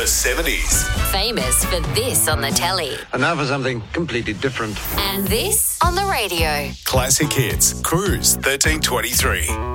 The 70s. Famous for this on the telly. And now for something completely different. And this on the radio. Classic hits. Cruise 1323.